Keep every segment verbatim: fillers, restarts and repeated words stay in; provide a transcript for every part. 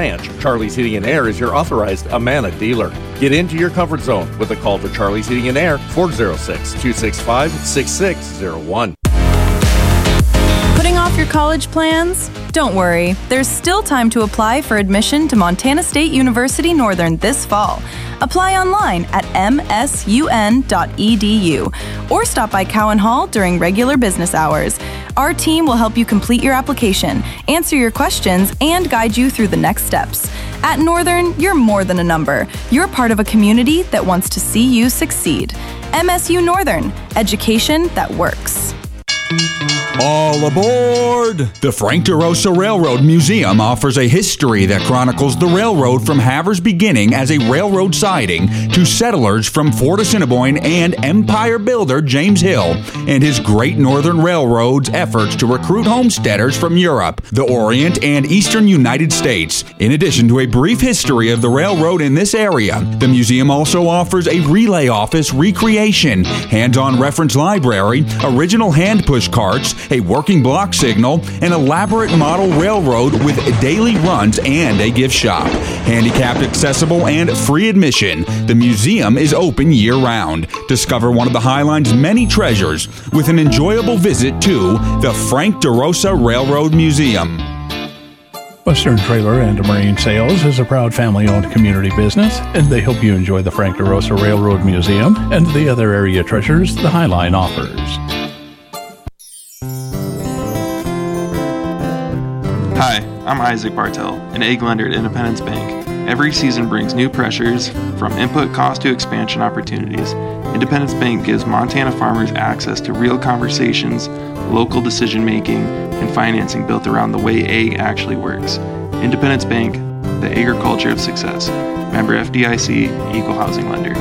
ranch, Charlie's Heating and Air is your authorized Amana dealer. Get into your comfort zone with a call to Charlie's Heating and Air, four oh six, two six five, six six oh one. Putting off your college plans? Don't worry, there's still time to apply for admission to Montana State University Northern this fall. Apply online at m s u n dot e d u or stop by Cowan Hall during regular business hours. Our team will help you complete your application, answer your questions, and guide you through the next steps. At Northern, you're more than a number. You're part of a community that wants to see you succeed. M S U Northern, education that works. All aboard! The Frank DeRosa Railroad Museum offers a history that chronicles the railroad from Havre's beginning as a railroad siding to settlers from Fort Assiniboine and empire builder James Hill and his Great Northern Railroad's efforts to recruit homesteaders from Europe, the Orient, and eastern United States. In addition to a brief history of the railroad in this area, the museum also offers a relay office recreation, hands-on reference library, original hand push carts, a working block signal, an elaborate model railroad with daily runs, and a gift shop. Handicapped accessible and free admission, the museum is open year-round. Discover one of the Highline's many treasures with an enjoyable visit to the Frank DeRosa Railroad Museum. Western Trailer and Marine Sales is a proud family-owned community business, and they hope you enjoy the Frank DeRosa Railroad Museum and the other area treasures the Highline offers. Hi, I'm Isaac Bartel, an egg lender at Independence Bank. Every season brings new pressures, from input cost to expansion opportunities. Independence Bank gives Montana farmers access to real conversations, local decision-making, and financing built around the way egg actually works. Independence Bank, the agriculture of success. Member F D I C, Equal Housing Lender.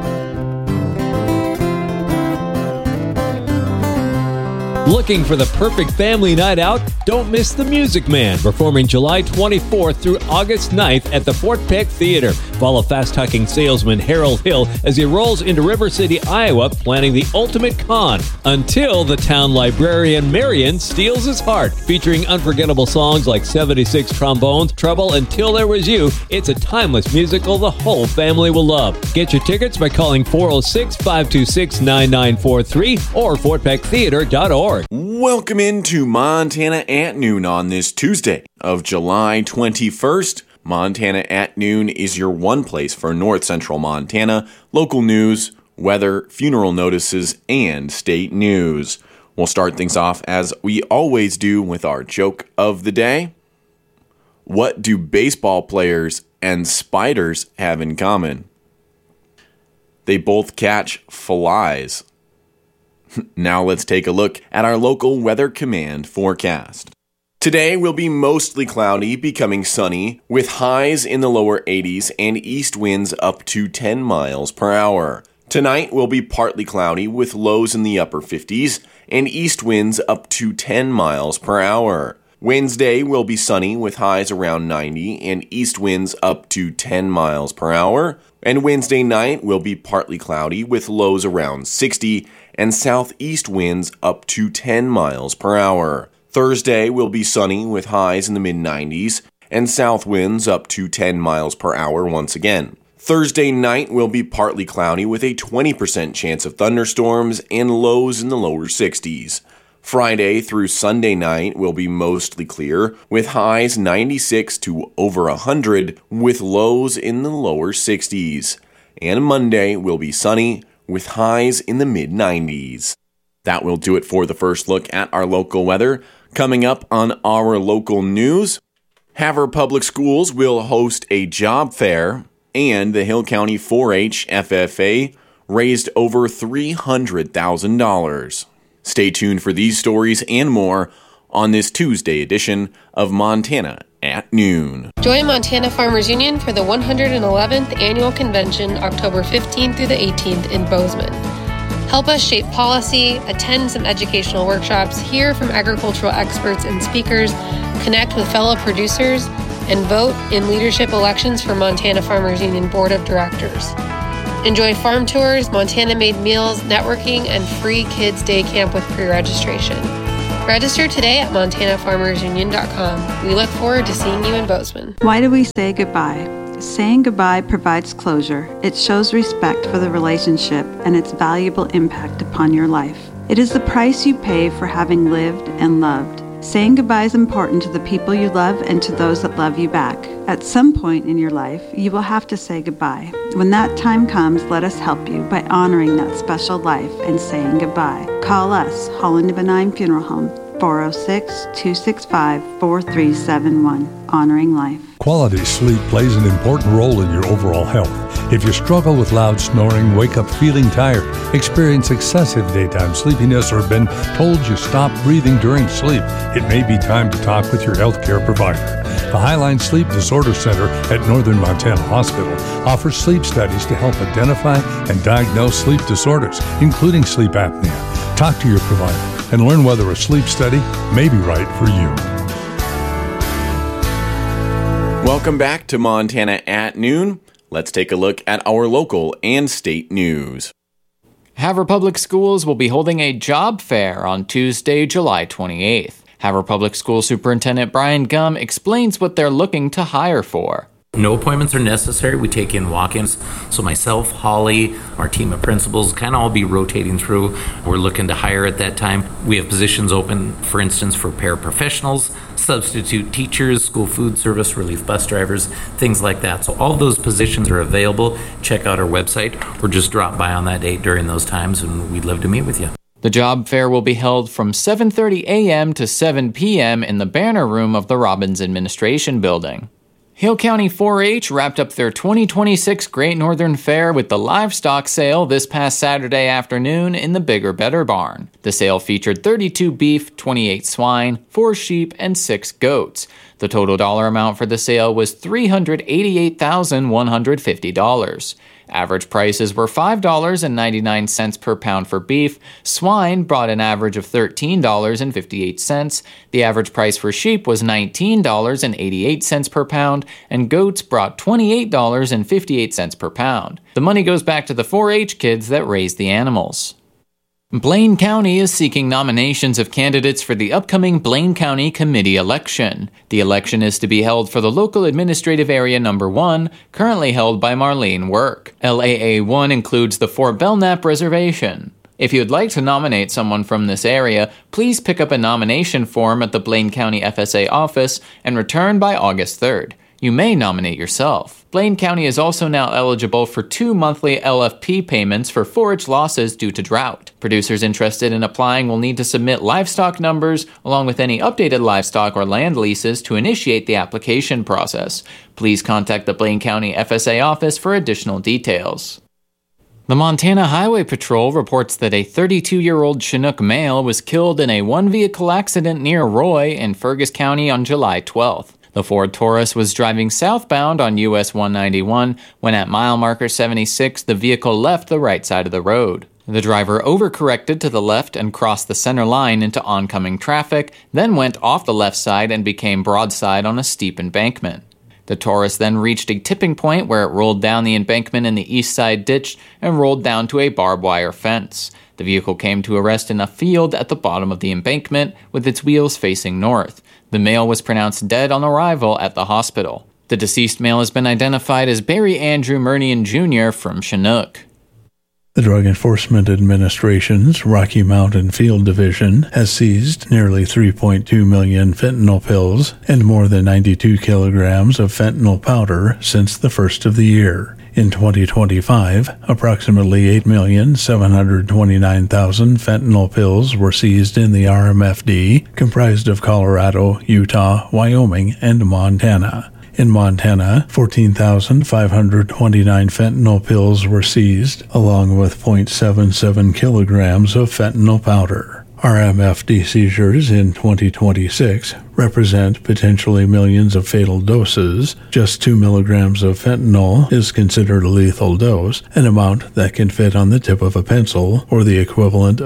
Looking for the perfect family night out? Don't miss The Music Man, performing July twenty-fourth through August ninth at the Fort Peck Theater. Follow fast-talking salesman Harold Hill as he rolls into River City, Iowa, planning the ultimate con, until the town librarian Marion steals his heart. Featuring unforgettable songs like seventy-six Trombones, Trouble, and Till There Was You, it's a timeless musical the whole family will love. Get your tickets by calling four oh six, five two six, nine nine four three or fort peck theater dot org. Welcome into Montana at Noon on this Tuesday of July twenty-first. Montana at Noon is your one place for North Central Montana, local news, weather, funeral notices, and state news. We'll start things off as we always do with our joke of the day. What do baseball players and spiders have in common? They both catch flies. Now let's take a look at our local Weather Command forecast. Today will be mostly cloudy, becoming sunny, with highs in the lower eighties and east winds up to ten miles per hour. Tonight will be partly cloudy, with lows in the upper fifties and east winds up to ten miles per hour. Wednesday will be sunny, with highs around ninety and east winds up to ten miles per hour. And Wednesday night will be partly cloudy, with lows around sixty and southeast winds up to ten miles per hour. Thursday will be sunny, with highs in the mid nineties and south winds up to ten miles per hour once again. Thursday night will be partly cloudy, with a twenty percent chance of thunderstorms and lows in the lower sixties. Friday through Sunday night will be mostly clear, with highs ninety-six to over one hundred, with lows in the lower sixties. And Monday will be sunny, with highs in the mid nineties. That will do it for the first look at our local weather. Coming up on our local news, Havre Public Schools will host a job fair, and the Hill County four H F F A raised over three hundred thousand dollars. Stay tuned for these stories and more on this Tuesday edition of Montana at Noon. Join Montana Farmers Union for the one hundred eleventh Annual Convention, October fifteenth through the eighteenth in Bozeman. Help us shape policy, attend some educational workshops, hear from agricultural experts and speakers, connect with fellow producers, and vote in leadership elections for Montana Farmers Union Board of Directors. Enjoy farm tours, Montana-made meals, networking, and free kids' day camp with pre-registration. Register today at montana farmers union dot com. We look forward to seeing you in Bozeman. Why do we say goodbye? Saying goodbye provides closure. It shows respect for the relationship and its valuable impact upon your life. It is the price you pay for having lived and loved. Saying goodbye is important to the people you love and to those that love you back. At some point in your life, you will have to say goodbye. When that time comes, let us help you by honoring that special life and saying goodbye. Call us, Holland Benign Funeral Home, four oh six, two six five, four three seven one, honoring life. Quality sleep plays an important role in your overall health. If you struggle with loud snoring, wake up feeling tired, experience excessive daytime sleepiness, or been told you stop breathing during sleep, it may be time to talk with your healthcare provider. The Highline Sleep Disorder Center at Northern Montana Hospital offers sleep studies to help identify and diagnose sleep disorders, including sleep apnea. Talk to your provider and learn whether a sleep study may be right for you. Welcome back to Montana at Noon. Let's take a look at our local and state news. Havre Public Schools will be holding a job fair on Tuesday, July twenty-eighth. Havre Public School Superintendent Brian Gum explains what they're looking to hire for. No appointments are necessary. We take in walk-ins. So myself, Holly, our team of principals kind of all be rotating through. We're looking to hire at that time. We have positions open, for instance, for paraprofessionals, substitute teachers, school food service, relief bus drivers, things like that. So all those positions are available. Check out our website or just drop by on that date during those times, and we'd love to meet with you. The job fair will be held from seven thirty a.m. to seven p.m. in the Banner Room of the Robbins Administration Building. Hale County four H wrapped up their twenty twenty-six Great Northern Fair with the livestock sale this past Saturday afternoon in the Bigger Better Barn. The sale featured thirty-two beef, twenty-eight swine, four sheep, and six goats. The total dollar amount for the sale was three hundred eighty-eight thousand one hundred fifty dollars. Average prices were five dollars and ninety-nine cents per pound for beef. Swine brought an average of thirteen dollars and fifty-eight cents. The average price for sheep was nineteen dollars and eighty-eight cents per pound, and goats brought twenty-eight dollars and fifty-eight cents per pound. The money goes back to the four H kids that raised the animals. Blaine County is seeking nominations of candidates for the upcoming Blaine County Committee election. The election is to be held for the local administrative area number one, currently held by Marlene Work. L A A one includes the Fort Belknap Reservation. If you would like to nominate someone from this area, please pick up a nomination form at the Blaine County F S A office and return by August third. You may nominate yourself. Blaine County is also now eligible for two monthly L F P payments for forage losses due to drought. Producers interested in applying will need to submit livestock numbers along with any updated livestock or land leases to initiate the application process. Please contact the Blaine County F S A office for additional details. The Montana Highway Patrol reports that a thirty-two-year-old Chinook male was killed in a one-vehicle accident near Roy in Fergus County on July twelfth. The Ford Taurus was driving southbound on U S one ninety-one when at mile marker seventy-six the vehicle left the right side of the road. The driver overcorrected to the left and crossed the center line into oncoming traffic, then went off the left side and became broadside on a steep embankment. The Taurus then reached a tipping point where it rolled down the embankment in the east side ditch and rolled down to a barbed wire fence. The vehicle came to a rest in a field at the bottom of the embankment with its wheels facing north. The male was pronounced dead on arrival at the hospital. The deceased male has been identified as Barry Andrew Murnian Junior from Chinook. The Drug Enforcement Administration's Rocky Mountain Field Division has seized nearly three point two million fentanyl pills and more than ninety-two kilograms of fentanyl powder since the first of the year. In twenty twenty-five, approximately eight million seven hundred twenty-nine thousand fentanyl pills were seized in the R M F D, comprised of Colorado, Utah, Wyoming, and Montana. In Montana, fourteen thousand five hundred twenty-nine fentanyl pills were seized, along with zero point seven seven kilograms of fentanyl powder. R M F D seizures in twenty twenty-six represent potentially millions of fatal doses. Just two milligrams of fentanyl is considered a lethal dose, an amount that can fit on the tip of a pencil or the equivalent